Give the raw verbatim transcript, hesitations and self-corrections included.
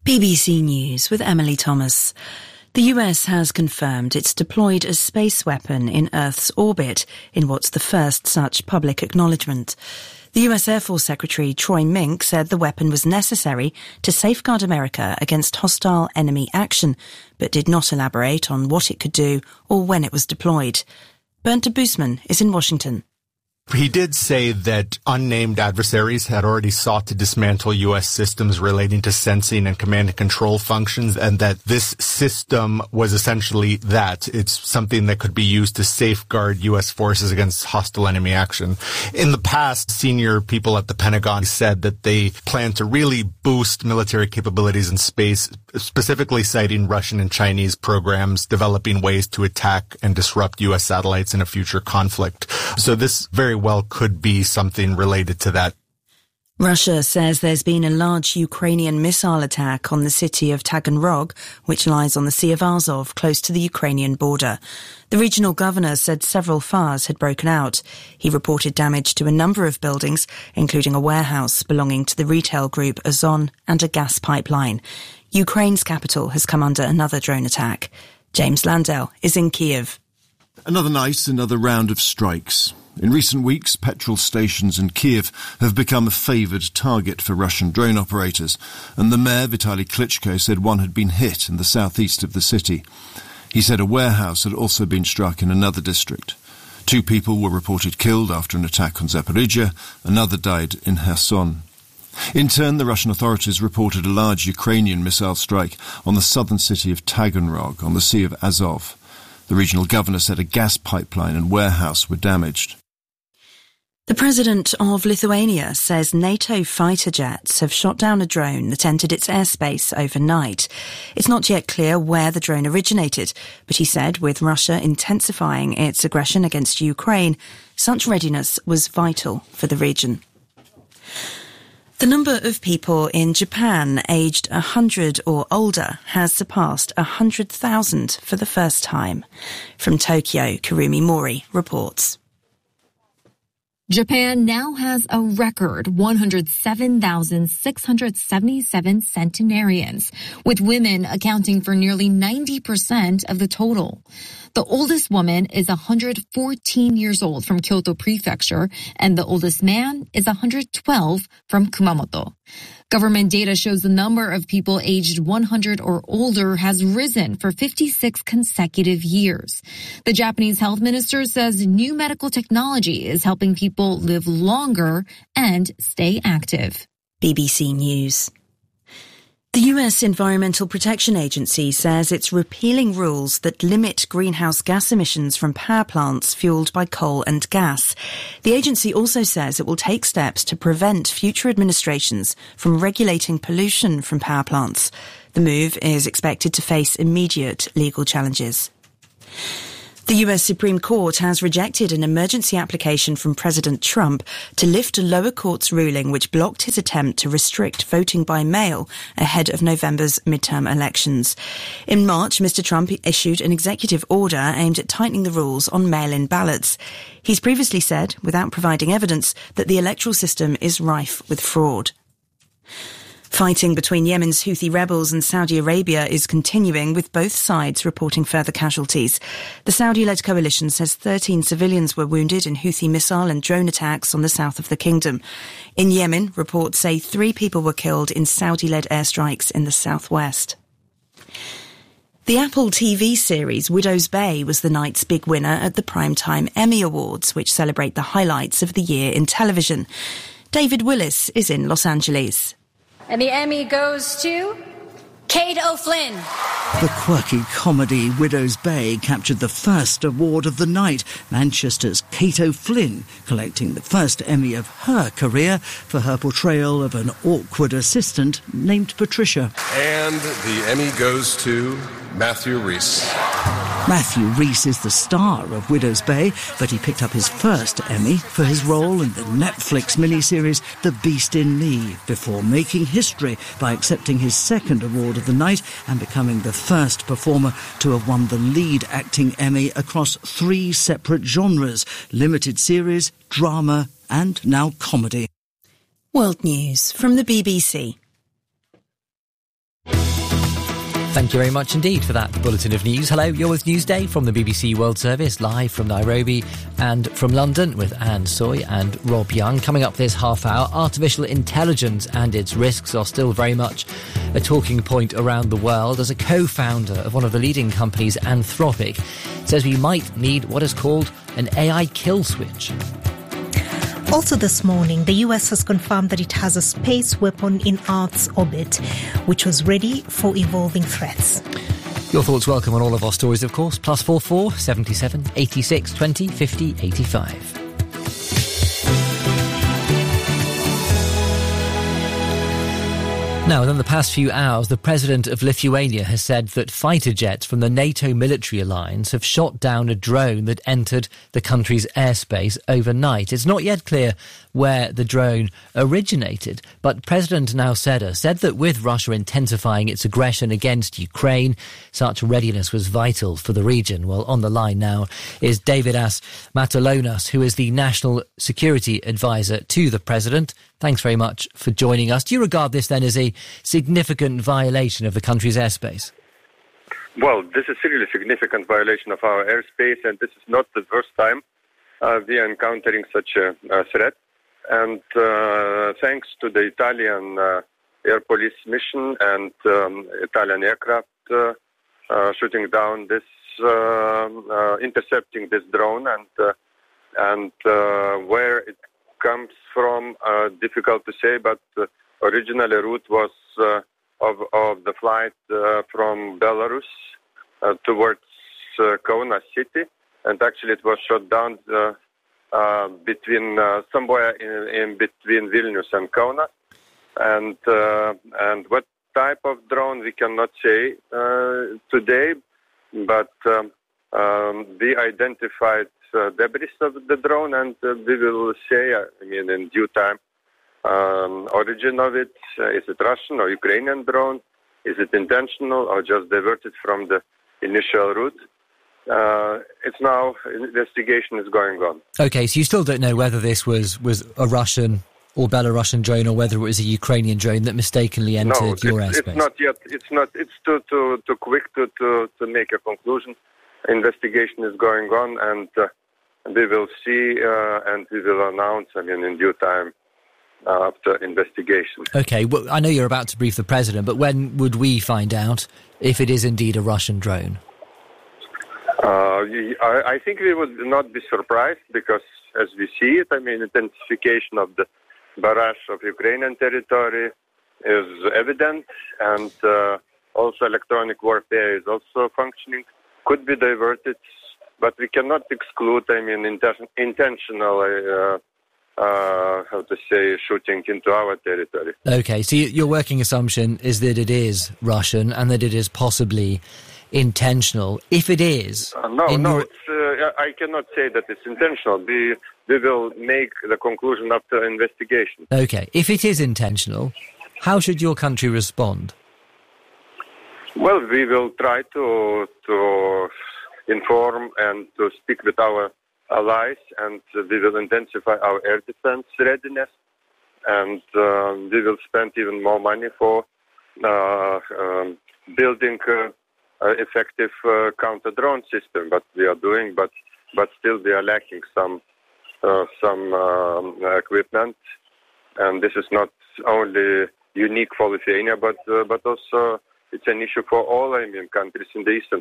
B B C News with Emily Thomas. The U S has confirmed it's deployed a space weapon in Earth's orbit in what's the first such public acknowledgement. The U S Air Force Secretary Troy Mink said the weapon was necessary to safeguard America against hostile enemy action, but did not elaborate on what it could do or when it was deployed. Bernd de Boosman is in Washington. He did say that unnamed adversaries had already sought to dismantle U S systems relating to sensing and command and control functions, and that this system was essentially that. It's something that could be used to safeguard U S forces against hostile enemy action. In the past, senior people at the Pentagon said that they plan to really boost military capabilities in space, specifically citing Russian and Chinese programs developing ways to attack and disrupt U S satellites in a future conflict. So this very well could be something related to that. Russia says there's been a large Ukrainian missile attack on the city of Taganrog, which lies on the Sea of Azov, close to the Ukrainian border. The regional governor said several fires had broken out. He reported damage to a number of buildings, including a warehouse belonging to the retail group Ozon and a gas pipeline. Ukraine's capital has come under another drone attack. James Landell is in Kiev. Another night, another round of strikes. In recent weeks, petrol stations in Kiev have become a favoured target for Russian drone operators, and the mayor, Vitaly Klitschko, said one had been hit in the southeast of the city. He said a warehouse had also been struck in another district. Two people were reported killed after an attack on Zaporizhia. Another died in Kherson. In turn, the Russian authorities reported a large Ukrainian missile strike on the southern city of Taganrog on the Sea of Azov. The regional governor said a gas pipeline and warehouse were damaged. The president of Lithuania says NATO fighter jets have shot down a drone that entered its airspace overnight. It's not yet clear where the drone originated, but he said with Russia intensifying its aggression against Ukraine, such readiness was vital for the region. The number of people in Japan aged one hundred or older has surpassed one hundred thousand for the first time. From Tokyo, Karumi Mori reports. Japan now has a record one hundred seven thousand six hundred seventy-seven centenarians, with women accounting for nearly ninety percent of the total. The oldest woman is one hundred fourteen years old from Kyoto Prefecture, and the oldest man is one hundred twelve from Kumamoto. Government data shows the number of people aged one hundred or older has risen for fifty-six consecutive years. The Japanese health minister says new medical technology is helping people live longer and stay active. B B C News. The U S Environmental Protection Agency says it's repealing rules that limit greenhouse gas emissions from power plants fueled by coal and gas. The agency also says it will take steps to prevent future administrations from regulating pollution from power plants. The move is expected to face immediate legal challenges. The U S Supreme Court has rejected an emergency application from President Trump to lift a lower court's ruling which blocked his attempt to restrict voting by mail ahead of November's midterm elections. In March, Mister Trump issued an executive order aimed at tightening the rules on mail-in ballots. He's previously said, without providing evidence, that the electoral system is rife with fraud. Fighting between Yemen's Houthi rebels and Saudi Arabia is continuing, with both sides reporting further casualties. The Saudi-led coalition says thirteen civilians were wounded in Houthi missile and drone attacks on the south of the kingdom. In Yemen, reports say three people were killed in Saudi-led airstrikes in the southwest. The Apple T V series Widow's Bay was the night's big winner at the Primetime Emmy Awards, which celebrate the highlights of the year in television. David Willis is in Los Angeles. And the Emmy goes to Kate O'Flynn. The quirky comedy Widow's Bay captured the first award of the night, Manchester's Kate O'Flynn, collecting the first Emmy of her career for her portrayal of an awkward assistant named Patricia. And the Emmy goes to Matthew Rhys. Matthew Rhys is the star of Widow's Bay, but he picked up his first Emmy for his role in the Netflix miniseries The Beast in Me, before making history by accepting his second award of the night and becoming the first performer to have won the lead acting Emmy across three separate genres: limited series, drama, and now comedy. World News from the B B C. Thank you very much indeed for that bulletin of news. Hello, you're with Newsday from the B B C World Service, live from Nairobi and from London with Anne Soy and Rob Young. Coming up this half hour, artificial intelligence and its risks are still very much a talking point around the world, as a co-founder of one of the leading companies, Anthropic, says we might need what is called an A I kill switch. Also this morning, the U S has confirmed that it has a space weapon in Earth's orbit, which was ready for evolving threats. Your thoughts welcome on all of our stories, of course. Plus four four seventy-seven eighty-six twenty fifty eighty-five. Now, within the past few hours, the president of Lithuania has said that fighter jets from the NATO military alliance have shot down a drone that entered the country's airspace overnight. It's not yet clear where the drone originated, but President Nausėda said that with Russia intensifying its aggression against Ukraine, such readiness was vital for the region. Well, on the line now is Davidas Matalonas, who is the National Security Advisor to the president. Thanks very much for joining us. Do you regard this then as a significant violation of the country's airspace? Well, this is really a significant violation of our airspace, and this is not the first time uh, we are encountering such a, a threat. And uh, thanks to the Italian uh, air police mission and um, Italian aircraft uh, uh, shooting down this, uh, uh, intercepting this drone, and uh, and uh, where it comes from, uh, difficult to say, but uh, originally route was uh, of, of the flight uh, from Belarus uh, towards uh, Kaunas city, and actually it was shot down uh, uh, between uh, somewhere in, in between Vilnius and Kaunas, and uh, and what type of drone we cannot say uh, today, but um, um, we identified Uh, debris of the drone, and uh, we will say, uh, I mean, in due time, um, origin of it. Uh, is it Russian or Ukrainian drone? Is it intentional or just diverted from the initial route? Uh, it's now, investigation is going on. OK, so you still don't know whether this was, was a Russian or Belarusian drone, or whether it was a Ukrainian drone that mistakenly entered no, your it's, airspace? it's not yet. It's not. It's too, too, too quick to, to, to make a conclusion. Investigation is going on, and uh, we will see uh, and we will announce, I mean, in due time uh, after investigation. OK, well, I know you're about to brief the president, but when would we find out if it is indeed a Russian drone? Uh, I, I think we would not be surprised, because as we see it, I mean, intensification of the barrage of Ukrainian territory is evident, and uh, also electronic warfare is also functioning, could be diverted. But we cannot exclude, I mean, inter- intentional, uh, uh, how to say, shooting into our territory. OK, so your working assumption is that it is Russian and that it is possibly intentional. If it is... Uh, no, no, your... it's, uh, I cannot say that it's intentional. We, we will make the conclusion after investigation. OK, if it is intentional, how should your country respond? Well, we will try to... to inform and to speak with our allies, and uh, we will intensify our air defense readiness, and uh, we will spend even more money for uh, um, building uh, uh, effective uh, counter-drone system, what we are doing, but but still we are lacking some uh, some um, equipment, and this is not only unique for Lithuania, but uh, but also it's an issue for all, I mean, countries in the Eastern